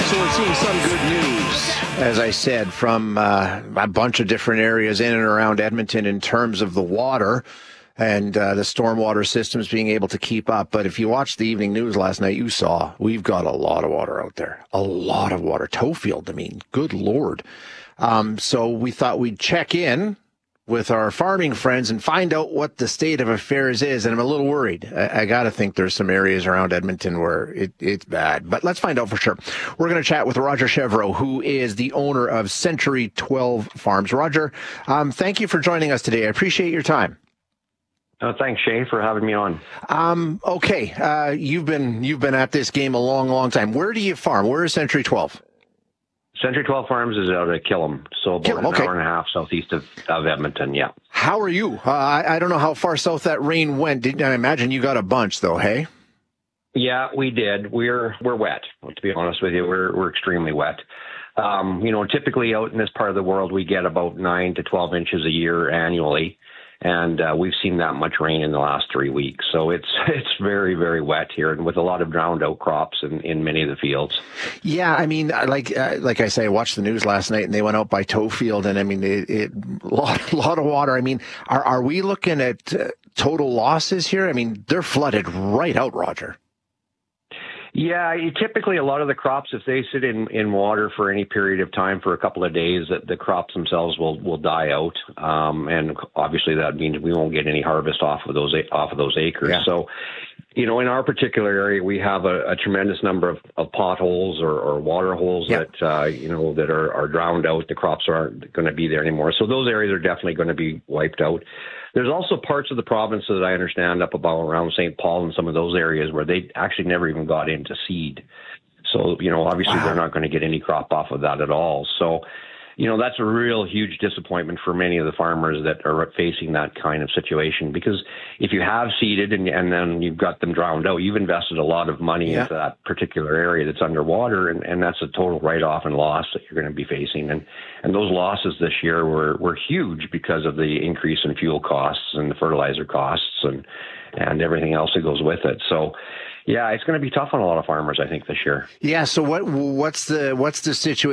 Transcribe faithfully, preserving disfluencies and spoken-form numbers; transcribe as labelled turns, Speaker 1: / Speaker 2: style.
Speaker 1: So we're seeing some good news, as I said, from uh, a bunch of different areas in and around Edmonton in terms of the water and uh, the stormwater systems being able to keep up. But if you watched the evening news last night, you saw we've got a lot of water out there, a lot of water. Tofield, I mean, good Lord. Um, so we thought we'd check in with our farming friends and find out what the state of affairs is. And I'm a little worried. I, I got to think there's some areas around Edmonton where it, it's bad. But let's find out for sure. We're going to chat with Roger Chevreau, who is the owner of Century twelve Farms. Roger, um, thank you for joining us today. I appreciate your time.
Speaker 2: Uh, thanks, Shay, for having me on.
Speaker 1: Um, okay, uh, you've been you've been at this game a long, long time. Where do you farm? Where is Century twelve?
Speaker 2: Century twelve Farms is out of Killam, so about
Speaker 1: Killam,
Speaker 2: an
Speaker 1: okay.
Speaker 2: hour and a half southeast of, of Edmonton, yeah.
Speaker 1: How are you? Uh, I, I don't know how far south that rain went. Did, I imagine you got a bunch, though, hey?
Speaker 2: Yeah, we did. We're we're wet, to be honest with you. We're we're extremely wet. Um, you know, typically out in this part of the world, we get about nine to twelve inches a year annually. And uh, we've seen that much rain in the last three weeks. So it's it's very, very wet here, and with a lot of drowned out crops in, in many of the fields.
Speaker 1: Yeah, I mean, like uh, like I say, I watched the news last night, and they went out by Tofield, and I mean, it, it lot lot of water. I mean, are are we looking at uh, total losses here? I mean, they're flooded right out, Roger.
Speaker 2: Yeah, you, typically a lot of the crops, if they sit in, in water for any period of time, for a couple of days, that the crops themselves will, will die out, um, and obviously that means we won't get any harvest off of those off of those acres.
Speaker 1: Yeah.
Speaker 2: So, you know, in our particular area, we have a, a tremendous number of, of potholes or, or water holes
Speaker 1: yeah.
Speaker 2: that uh, you know that are, are drowned out. The crops aren't going to be there anymore. So those areas are definitely going to be wiped out. There's also parts of the province that I understand up about around Saint Paul and some of those areas where they actually never even got into seed. So, you know, obviously
Speaker 1: wow.
Speaker 2: they're not going to get any crop off of that at all. So, you know, that's a real huge disappointment for many of the farmers that are facing that kind of situation, because if you have seeded and, and then you've got them drowned out, you've invested a lot of money
Speaker 1: yeah.
Speaker 2: into that particular area that's underwater, and, and that's a total write-off and loss that you're going to be facing. And, and those losses this year were, were huge because of the increase in fuel costs and the fertilizer costs and, and everything else that goes with it. So, yeah, it's going to be tough on a lot of farmers, I think, this year.
Speaker 1: Yeah. So what what's the what's the situation?